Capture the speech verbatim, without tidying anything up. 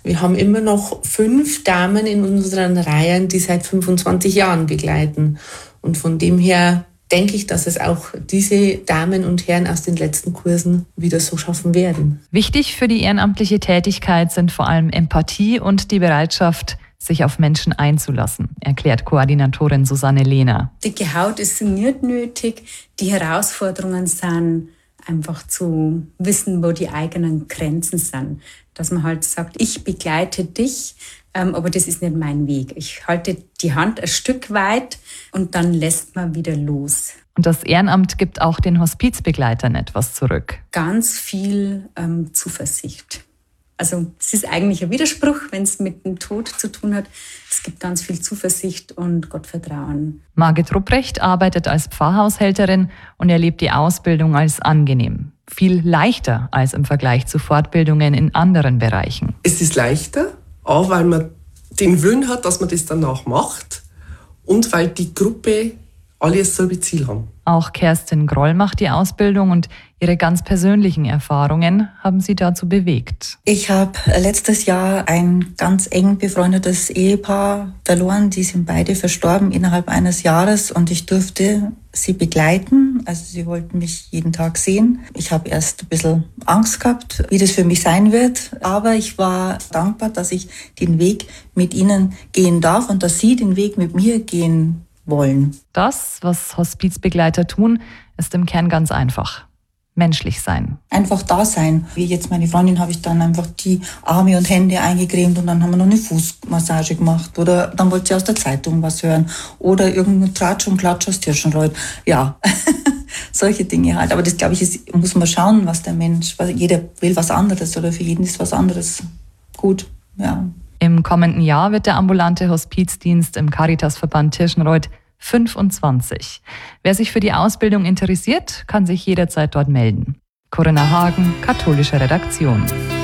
Wir haben immer noch fünf Damen in unseren Reihen, die seit fünfundzwanzig Jahren begleiten. Und von dem her denke ich, dass es auch diese Damen und Herren aus den letzten Kursen wieder so schaffen werden. Wichtig für die ehrenamtliche Tätigkeit sind vor allem Empathie und die Bereitschaft, sich auf Menschen einzulassen, erklärt Koordinatorin Susanne Lehner. Dicke Haut ist nicht nötig. Die Herausforderungen sind einfach zu wissen, wo die eigenen Grenzen sind. Dass man halt sagt, ich begleite dich, ähm, aber das ist nicht mein Weg. Ich halte die Hand ein Stück weit und dann lässt man wieder los. Und das Ehrenamt gibt auch den Hospizbegleitern etwas zurück. Ganz viel ähm, Zuversicht. Also es ist eigentlich ein Widerspruch, wenn es mit dem Tod zu tun hat. Es gibt ganz viel Zuversicht und Gottvertrauen. Margit Rupprecht arbeitet als Pfarrhaushälterin und erlebt die Ausbildung als angenehm. Viel leichter als im Vergleich zu Fortbildungen in anderen Bereichen. Es ist leichter, auch weil man den Willen hat, dass man das danach macht und weil die Gruppe alle dasselbe Ziel haben. Auch Kerstin Groll macht die Ausbildung und ihre ganz persönlichen Erfahrungen haben sie dazu bewegt. Ich habe letztes Jahr ein ganz eng befreundetes Ehepaar verloren. Die sind beide verstorben innerhalb eines Jahres und ich durfte sie begleiten. Also sie wollten mich jeden Tag sehen. Ich habe erst ein bisschen Angst gehabt, wie das für mich sein wird. Aber ich war dankbar, dass ich den Weg mit ihnen gehen darf und dass sie den Weg mit mir gehen wollen. Das, was Hospizbegleiter tun, ist im Kern ganz einfach. Menschlich sein. Einfach da sein. Wie jetzt meine Freundin habe ich dann einfach die Arme und Hände eingecremt und dann haben wir noch eine Fußmassage gemacht. Oder dann wollte sie aus der Zeitung was hören. Oder irgendein Tratsch und Klatsch aus Tirschenreuth. Ja, solche Dinge halt. Aber das, glaube ich, ist, muss man schauen, was der Mensch, was, jeder will was anderes oder für jeden ist was anderes gut. Ja. Im kommenden Jahr wird der ambulante Hospizdienst im Caritasverband Tirschenreuth fünfundzwanzig. Wer sich für die Ausbildung interessiert, kann sich jederzeit dort melden. Corinna Hagen, katholische Redaktion.